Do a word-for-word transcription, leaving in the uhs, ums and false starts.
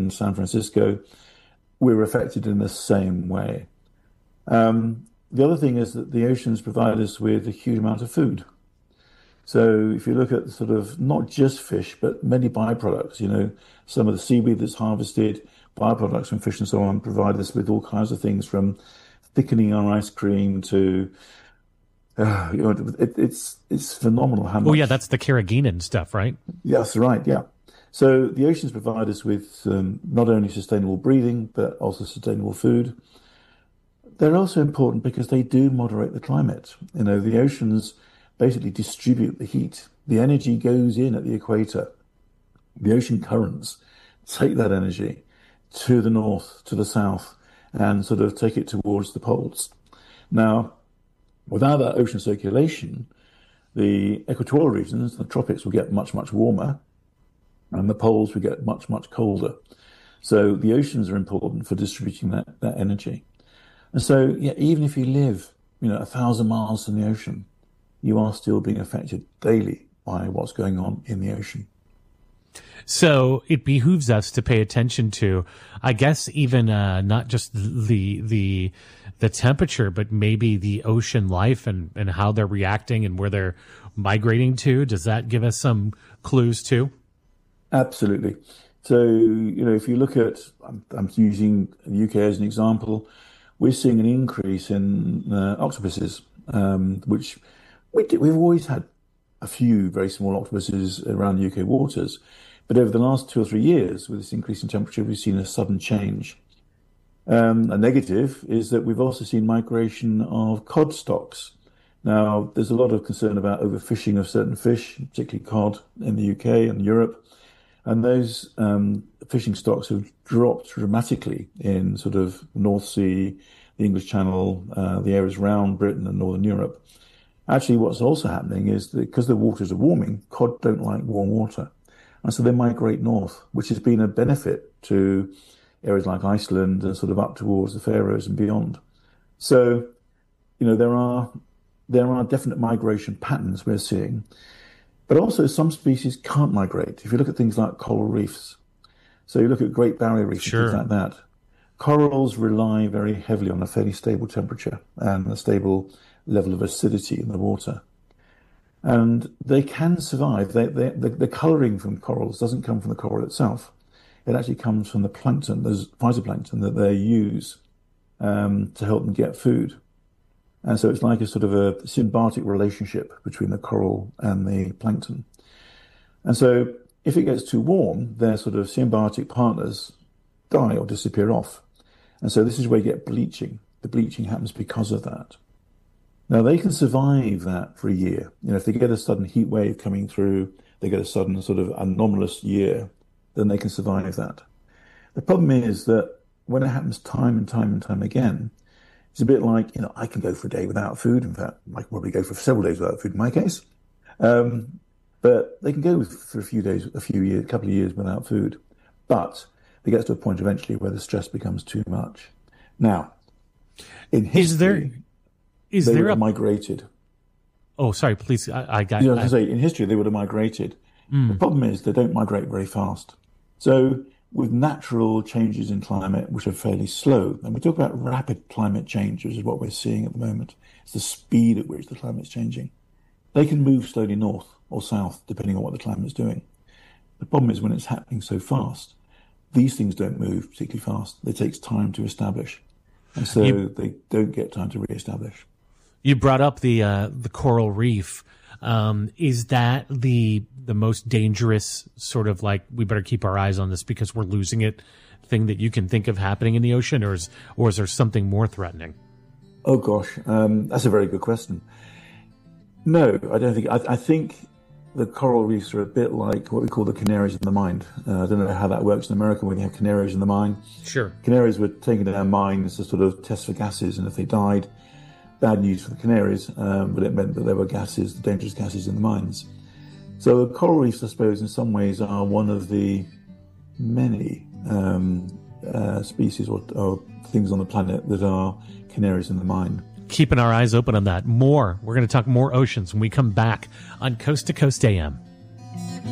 in San Francisco, we're affected in the same way. Um, the other thing is that the oceans provide us with a huge amount of food. So if you look at sort of not just fish, but many byproducts, you know, some of the seaweed that's harvested, byproducts from fish and so on, provide us with all kinds of things from thickening our ice cream to, uh, you know, it, it's it's phenomenal how much. Oh yeah, that's the carrageenan stuff, right? Yes, right, yeah. So the oceans provide us with um, not only sustainable breathing, but also sustainable food. They're also important because they do moderate the climate. You know, the oceans basically distribute the heat. The energy goes in at the equator. The ocean currents take that energy to the north, to the south, and sort of take it towards the poles. Now, without that ocean circulation, the equatorial regions, the tropics, will get much, much warmer, and the poles will get much, much colder. So the oceans are important for distributing that, that energy. And so, yeah, even if you live, you know, a thousand miles from the ocean, you are still being affected daily by what's going on in the ocean. So it behooves us to pay attention to, I guess, even uh, not just the the the temperature, but maybe the ocean life and, and how they're reacting and where they're migrating to. Does that give us some clues too? Absolutely. So, you know, if you look at, I'm, I'm using the U K as an example, we're seeing an increase in uh, octopuses, um, which we do, we've always had a few very small octopuses around U K waters. But over the last two or three years, with this increase in temperature, we've seen a sudden change. Um, a negative is that we've also seen migration of cod stocks. Now, there's a lot of concern about overfishing of certain fish, particularly cod in the U K and Europe. And those um, fishing stocks have dropped dramatically in sort of North Sea, the English Channel, uh, the areas around Britain and Northern Europe. Actually, what's also happening is that because the waters are warming, cod don't like warm water. And so they migrate north, which has been a benefit to areas like Iceland and sort of up towards the Faroes and beyond. So, you know, there are there are definite migration patterns we're seeing. But also some species can't migrate. If you look at things like coral reefs, so you look at Great Barrier Reef, sure. things like that, corals rely very heavily on a fairly stable temperature and a stable level of acidity in the water. And they can survive. They, they, the, the colouring from corals doesn't come from the coral itself. It actually comes from the plankton, those phytoplankton that they use um, to help them get food. And so it's like a sort of a symbiotic relationship between the coral and the plankton. And so if it gets too warm, their sort of symbiotic partners die or disappear off. And so this is where you get bleaching. The bleaching happens because of that. Now, they can survive that for a year. You know, if they get a sudden heat wave coming through, they get a sudden sort of anomalous year, then they can survive that. The problem is that when it happens time and time and time again, it's a bit like, you know, I can go for a day without food. In fact, I can probably go for several days without food in my case. Um, but they can go for a few days, a few years, a couple of years without food. But it gets to a point eventually where the stress becomes too much. Now, in history, is there, is they there would a... have migrated. Oh, sorry, please. I, I got. You know, I... I say in history they would have migrated. Mm. The problem is they don't migrate very fast. So with natural changes in climate, which are fairly slow, and we talk about rapid climate change, which is what we're seeing at the moment. It's the speed at which the climate's changing. They can move slowly north or south, depending on what the climate's doing. The problem is when it's happening so fast, these things don't move particularly fast. It takes time to establish. And so you, they don't get time to reestablish. You brought up the uh, the coral reef. Um, is that the the most dangerous sort of like, we better keep our eyes on this because we're losing it thing that you can think of happening in the ocean, or is, or is there something more threatening? Oh, gosh. Um, that's a very good question. No, I don't think. I, I think the coral reefs are a bit like what we call the canaries in the mine. Uh, I don't know how that works in America when you have canaries in the mine. Sure. Canaries were taken down mines to sort of test for gases, and if they died, bad news for the canaries, um, but it meant that there were gases, dangerous gases in the mines. So the coral reefs, I suppose, in some ways are one of the many um, uh, species or, or things on the planet that are canaries in the mine. Keeping our eyes open on that. More. We're going to talk more oceans when we come back on Coast to Coast A M.